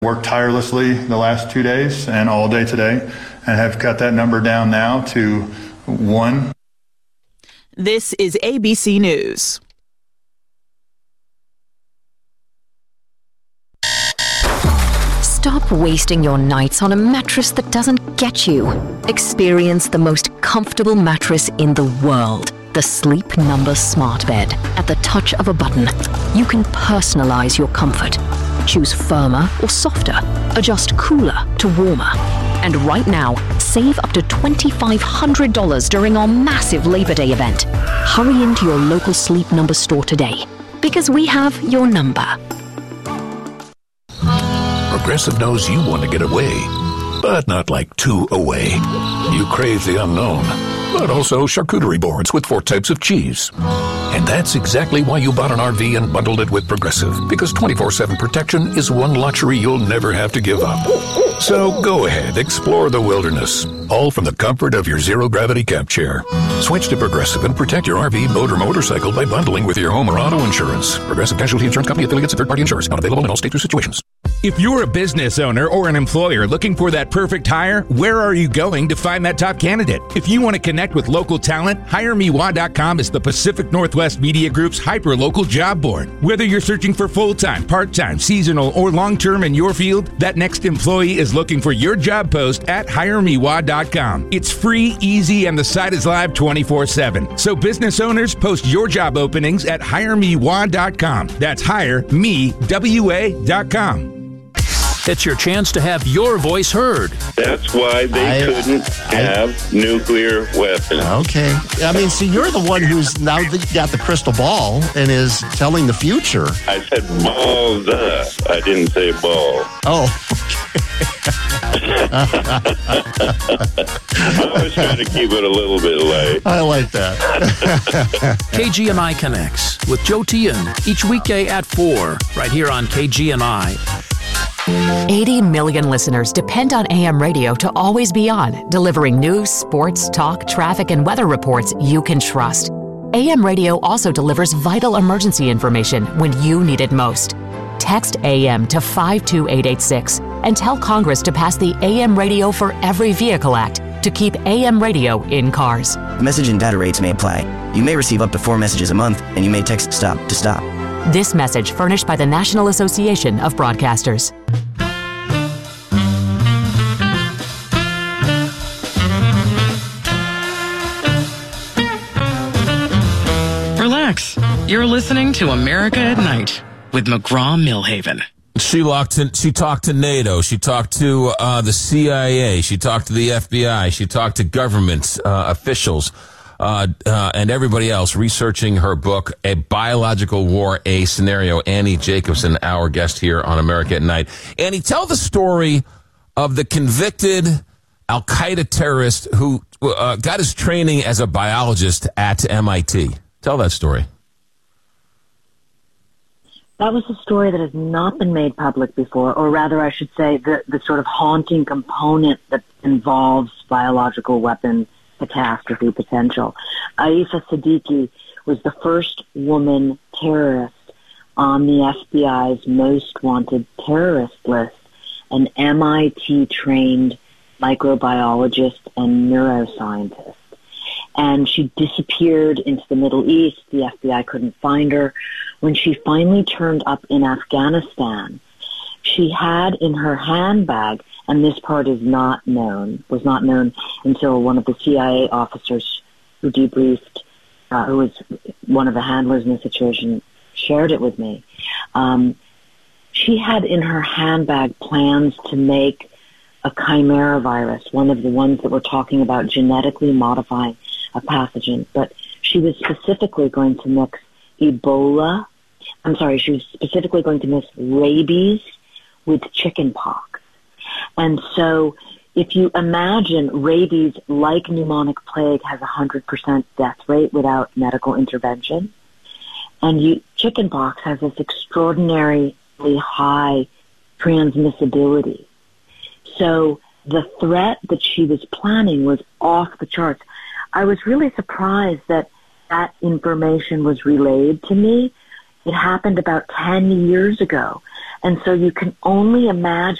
Worked tirelessly the last 2 days and all day today, and have cut that number down now to 1. This is ABC News. Stop wasting your nights on a mattress that doesn't get you. Experience the most comfortable mattress in the world. The Sleep Number Smart Bed. At the touch of a button, you can personalize your comfort. Choose firmer or softer. Adjust cooler to warmer. And right now, save up to $2,500 during our massive Labor Day event. Hurry into your local Sleep Number store today, because we have your number. Progressive knows you want to get away, but not like too away. You crave the unknown, but also charcuterie boards with 4 types of cheese. And that's exactly why you bought an RV and bundled it with Progressive, because 24/7 protection is one luxury you'll never have to give up. So go ahead, explore the wilderness, all from the comfort of your zero-gravity camp chair. Switch to Progressive and protect your RV, boat, or motorcycle by bundling with your home or auto insurance. Progressive Casualty Insurance Company, affiliates, and third-party insurers. Not available in all states or situations. If you're a business owner or an employer looking for that perfect hire, where are you going to find that top candidate? If you want to connect with local talent, HireMeWa.com is the Pacific Northwest Media Group's hyper-local job board. Whether you're searching for full-time, part-time, seasonal, or long-term in your field, that next employee is looking for your job post at HireMeWa.com. It's free, easy, and the site is live 24/7. So business owners, post your job openings at HireMeWa.com. That's HireMeWA.com. It's your chance to have your voice heard. That's why they couldn't have nuclear weapons. Okay. I mean, see, you're the one who's now got the crystal ball and is telling the future. I said balls up. I didn't say ball. Oh, I was trying to keep it a little bit light. I like that. KGMI Connects with Joe Tian each weekday at 4, right here on KGMI. 80 million listeners depend on AM radio to always be on, delivering news, sports, talk, traffic, and weather reports you can trust. AM radio also delivers vital emergency information when you need it most. Text AM to 52886 and tell Congress to pass the AM Radio for Every Vehicle Act to keep AM radio in cars. Message and data rates may apply. You may receive up to 4 messages a month, and you may text STOP to stop. This message furnished by the National Association of Broadcasters. Relax. You're listening to America at Night with McGraw-Milhaven. She talked to NATO. She talked to the CIA. She talked to the FBI. She talked to government officials and everybody else researching her book, A Biological War, A Scenario. Annie Jacobson, our guest here on America at Night. Annie, tell the story of the convicted Al-Qaeda terrorist who got his training as a biologist at MIT. Tell that story. That was a story that has not been made public before, or rather I should say the sort of haunting component that involves biological weapon catastrophe potential. Aifa Siddiqui was the first woman terrorist on the FBI's most wanted terrorist list, an MIT-trained microbiologist and neuroscientist. And she disappeared into the Middle East. The FBI couldn't find her. When she finally turned up in Afghanistan, she had in her handbag, and this part was not known until one of the CIA officers who debriefed, who was one of the handlers in the situation, shared it with me. She had in her handbag plans to make a chimera virus, one of the ones that we're talking about genetically modifying a pathogen, but she was specifically going to mix she was specifically going to mix rabies with chickenpox. And so if you imagine rabies, like pneumonic plague, has a 100% death rate without medical intervention, and chickenpox has this extraordinarily high transmissibility. So the threat that she was planning was off the charts. I was really surprised that information was relayed to me. It happened about 10 years ago. And so you can only imagine